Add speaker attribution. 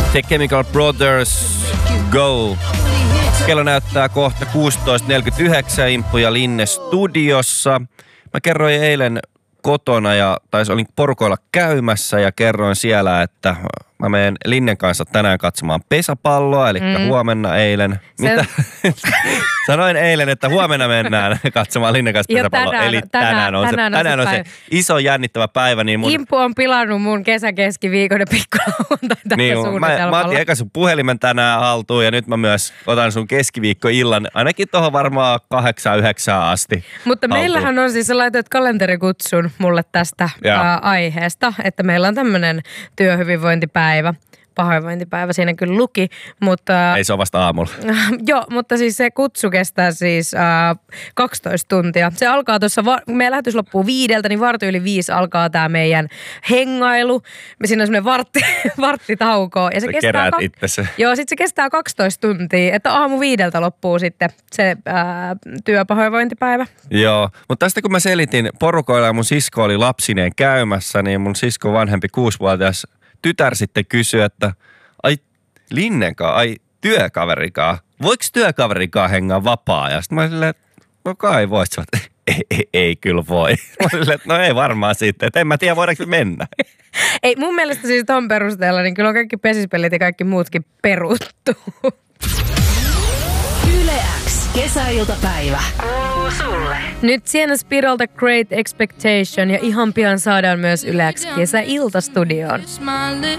Speaker 1: The Chemical Brothers, Go. Kello näyttää kohta 16.49 Imppu ja Linne studiossa. Mä kerroin eilen kotona olin porukoilla käymässä ja kerroin siellä, että mä menen Linnen kanssa tänään katsomaan pesäpalloa, eli huomenna eilen. Mitä? Sanoin eilen, että huomenna mennään katsomaan Linnen kanssa pesäpalloa. Eli tänään on se iso jännittävä päivä. Niin
Speaker 2: Impu on pilannut mun kesäkeskiviikon ja pikkulauantain tällä suunnitelmalla.
Speaker 1: Mä otin eka sun puhelimen tänään haltuun ja nyt mä myös otan sun keskiviikkoillan ainakin tohon varmaan 8-9 asti.
Speaker 2: Mutta haltuun. Meillähän on siis, laitat kalenterikutsun mulle tästä aiheesta, että meillä on tämmöinen työhyvinvointipäivä. Pahoinvointipäivä siinä kyllä luki, mutta...
Speaker 1: Ei se ole vasta aamulla.
Speaker 2: Joo, mutta siis se kutsu kestää siis 12 tuntia. Se alkaa tuossa, meidän lähetys loppuu 5, niin 4:45 alkaa tämä meidän hengailu. Siinä on semmoinen varttitauko. Ja se
Speaker 1: keräät itsesi.
Speaker 2: Joo, sitten se kestää 12 tuntia, että aamu 5 loppuu sitten se työpahoinvointipäivä.
Speaker 1: Joo, mutta tästä kun mä selitin porukoilla ja mun sisko oli lapsineen käymässä, niin mun sisko vanhempi 6-vuotias tytär sitten kysyi, että ai Linnenkaan, ai työkaverikaan, voiko työkaverikaan hengaa vapaa? Ja sitten mä silleen, no kai voit. Ei kyllä voi. Mä silleen, että no ei varmaan sitten, että en mä tiedä voidaanko mennä.
Speaker 2: Ei mun mielestä siis ton perusteella, niin kyllä on kaikki pesispelit ja kaikki muutkin peruttu.
Speaker 3: Yle X, kesäiltapäivä. Kuuluu sulle.
Speaker 2: Nyt Sienna Spiralta Great Expectation ja ihan pian saadaan myös Yle X kesäiltastudioon.